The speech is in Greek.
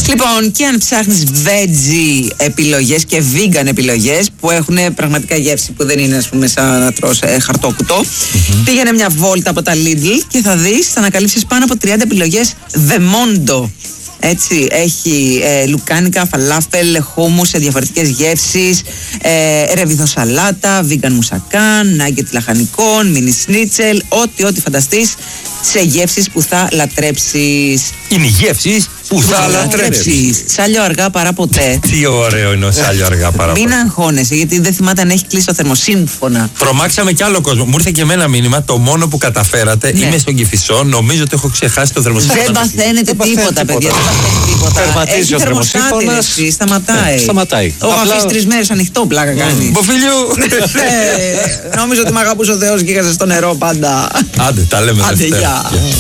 Λοιπόν, και αν ψάχνεις veggie επιλογές και vegan επιλογές που έχουν πραγματικά γεύση που δεν είναι, ας πούμε, σαν να τρως χαρτόκουτο, πήγαινε μια βόλτα από τα Lidl και θα δεις, θα ανακαλύψεις πάνω από 30 επιλογές The Mondo. Έτσι, έχει λουκάνικα, φαλάφελ, χούμους σε διαφορετικές γεύσεις, ρεβιθοσαλάτα, vegan μουσακάν, νάγκετ λαχανικών, μίνι σνίτσελ, ό,τι φανταστείς σε γεύσεις που θα λατρέψεις. Είναι γεύσεις που θα λατρέψεις. Σάλιο αργά παρά ποτέ. Τι ωραίο είναι ο σάλιο αργά παρά ποτέ. Μην αγχώνεσαι, γιατί δεν θυμάται αν έχει κλείσει το θερμοσύμφωνα. Τρομάξαμε κι άλλο κόσμο. Μου ήρθε και εμένα μήνυμα. Το μόνο που καταφέρατε, είμαι στον Κηφισό. Νομίζω ότι έχω ξεχάσει το θερμοσύμφωνα. Δεν παθαίνετε τίποτα, παιδιά. Δεν παθαίνει τίποτα. Περπατήσει ο θερμοσύμφωνας. Σταματάει. Εγώ αφήσει 3 μέρες ανοιχτό, πλάκα κάνει. Μποφιλιού! Νόμιζα ότι μ' αγαπούσε ο Θεός και είχα στο νερό πάντα. Άντε, τα λέμε. Άντε, γεια.